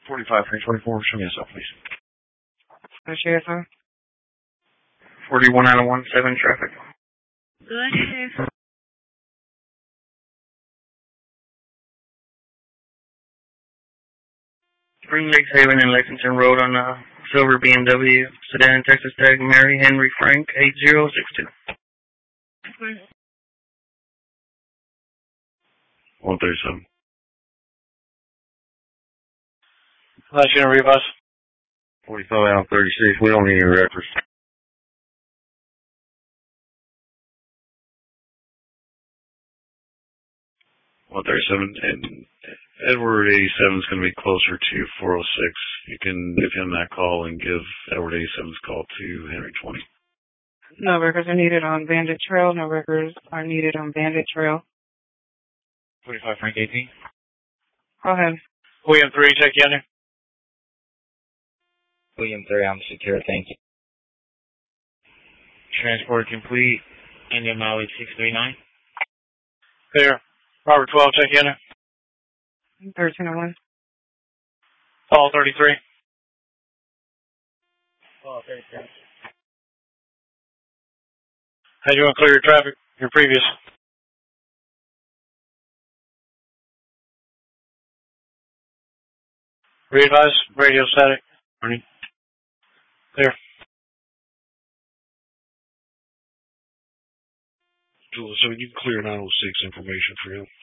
45-324, show me a cell, please. Sheriff, huh? 41 out of 17 traffic. Go ahead. Spring Lakes Haven and Lexington Road on silver BMW sedan, Texas tag, Mary Henry Frank, 8062. 137. Last unit rebus. 45 out of 36. We don't need any records. And Edward 87 is going to be closer to 406. You can give him that call and give Edward 87's call to Henry 20. No records are needed on Bandit Trail. No records are needed on Bandit Trail. 45 Frank 18. Go ahead. William 3, check you in there. William 3, I'm secure, thank you. Transport complete. Indian mileage 639. Clear. Robert 12, check you in there. 1301. Paul 33. Paul 33. How you want to clear your traffic? Your previous. Re-advise. Radio static. Morning. Clear. So you can clear 906 information for him.